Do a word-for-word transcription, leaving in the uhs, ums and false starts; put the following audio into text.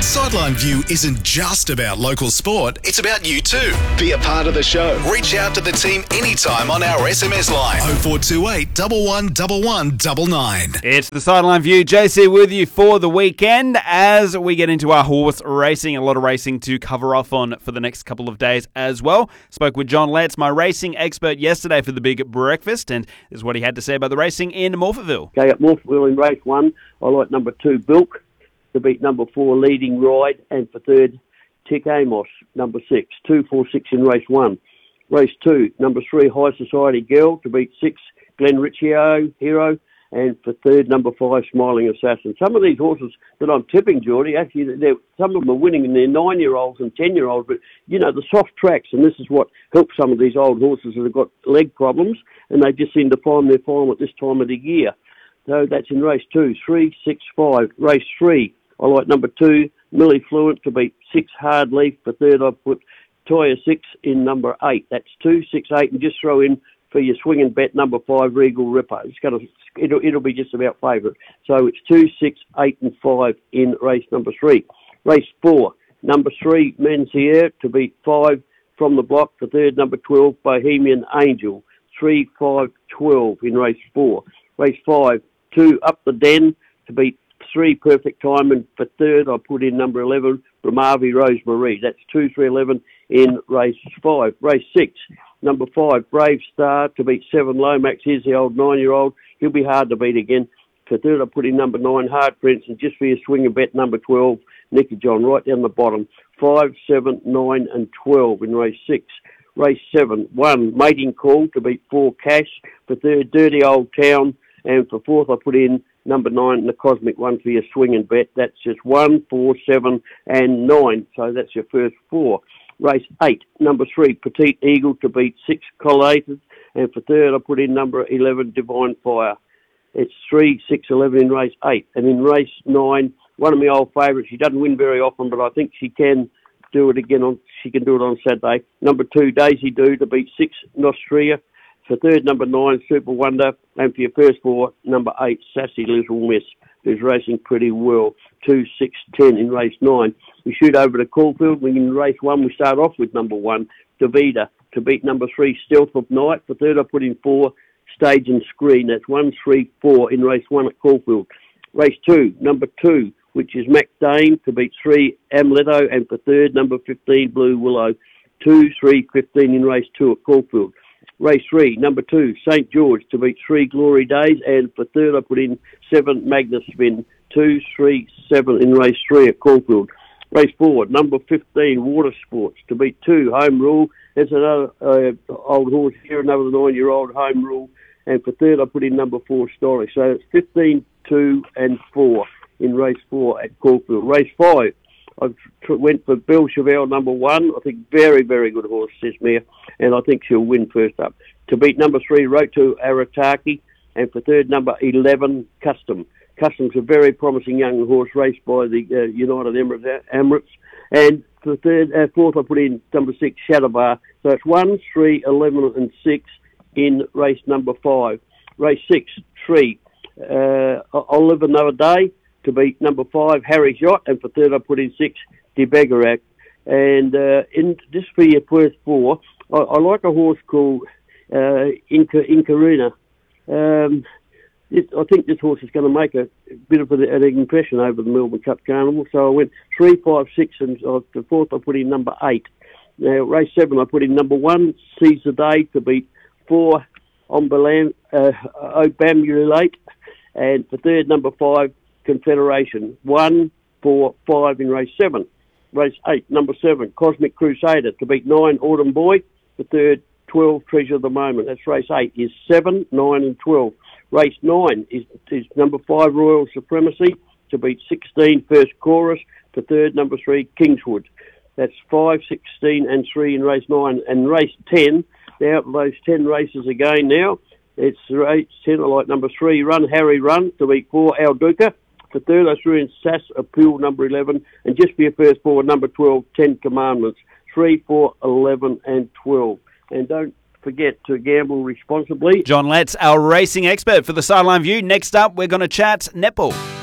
Sideline View isn't just about local sport, it's about you too. Be a part of the show. Reach out to the team anytime on our S M S line oh four two eight, one one one one nine nine. It's the Sideline View. J C with you for the weekend as we get into our horse racing. A lot of racing to cover off on for the next couple of days as well. Spoke with John Letts, my racing expert, yesterday for the big breakfast, and this is what he had to say about the racing in Morphettville. Okay, at Morphettville in race one, I like number two, Bilk, to beat number four, Leading Ride, and for third, Tick Amos, number six, two, four, six in race one. Race two, number three, High Society Girl, to beat six, Glen Riccio, Hero, and for third, number five, Smiling Assassin. Some of these horses that I'm tipping, Geordie, actually, some of them are winning in their nine-year-olds and ten-year-olds, but, you know, the soft tracks, and this is what helps some of these old horses that have got leg problems, and they just seem to find their form at this time of the year. So that's in race two, three, six, five. Race three, I like number two, Millie Fluent, to beat six, Hard Leaf. For third, I've put Toya six in number eight. That's two, six, eight, and just throw in for your swing and bet number five, Regal Ripper. It's going to, it'll, it'll be just about favourite. So it's two, six, eight, and five in race number three. Race four, number three, Menzier, to beat five From the Block. For third, number twelve, Bohemian Angel. Three, five, twelve in race four. Race five, two, Up the Den, to beat three, Perfect Time, and for third I put in number eleven, Bramavi Rosemarie. That's two, three, eleven in race five. Race six, number five, Brave Star, to beat seven, Lomax. Here's the old nine-year-old. He'll be hard to beat again. For third I put in number nine, Hard Prince, and just for your swing and bet, number twelve, Nicky John, right down the bottom. five, seven, nine, and twelve in race six. Race seven, one, Mating Call, to beat four, Cash. For third, Dirty Old Town, and for fourth I put in number nine, the Cosmic One, for your swing and bet. That's just one, four, seven, and nine. So that's your first four. Race eight, number three, Petite Eagle, to beat six, Collated. And for third, I put in number eleven, Divine Fire. It's three, six, eleven in race eight. And in race nine, one of my old favourites. She doesn't win very often, but I think she can do it again. On She can do it on Saturday. Number two, Daisy Do, to beat six, Nostria. For third, number nine, Super Wonder. And for your first four, number eight, Sassy Little Miss, who's racing pretty well. Two, six, ten in race nine. We shoot over to Caulfield. We in race one, we start off with number one, Davida, to beat number three, Stealth of Night. For third, I put in four, Stage and Screen. That's one, three, four in race one at Caulfield. Race two, number two, which is Mac Dane, to beat three, Amleto. And for third, number fifteen, Blue Willow. Two, three, fifteen in race two at Caulfield. Race three, number two, Saint George, to beat three, Glory Days. And for third, I put in seven, Magnus Spin. Two, three, seven in race three at Caulfield. Race four, number fifteen, Water Sports, to beat two, Home Rule. There's another uh, old horse here, another nine-year-old, Home Rule. And for third, I put in number four, Story. So it's fifteen, two, and four in race four at Caulfield. Race five, I went for Belle Chevelle, number one. I think very, very good horse, this mare, and I think she'll win first up. To beat number three, Roto Arataki, and for third, number eleven, Custom. Custom's a very promising young horse, raced by the uh, United Emirates, Emirates. And for third, uh, fourth, I put in number six, Shadowbar. So it's one, three, eleven, and six in race number five. Race six, three, uh, I'll Live Another Day, to beat number five, Harry's Yacht, and for third I put in six, DeBegarak. And uh, in just for your first four, I, I like a horse called uh, Inca Incarina. Um, it, I think this horse is going to make a, a bit of a, an impression over the Melbourne Cup Carnival. So I went three, five, six, and uh, the fourth I put in number eight. Now race seven I put in number one, Seize the Day, to beat four, Ombalam, uh, Obamulate, and for third number five, Confederation. One, four, five in race seven. Race eight, number seven, Cosmic Crusader, to beat nine, Autumn Boy. The third, twelve, Treasure of the Moment. That's race eight. Is seven, nine, and twelve. Race nine is, is number five, Royal Supremacy, to beat sixteen, First Chorus. The third, number three, Kingswood. That's five, sixteen, and three in race nine. And race ten, now those ten races again now. It's race ten, I like number three, Run Harry Run, to beat four, Al Duca. For third, I threw in Sass Appeal, number eleven. And just for your first four, number twelve, Ten Commandments. three, four, eleven, and twelve. And don't forget to gamble responsibly. John Letts, our racing expert for the Sideline View. Next up, we're going to chat netball.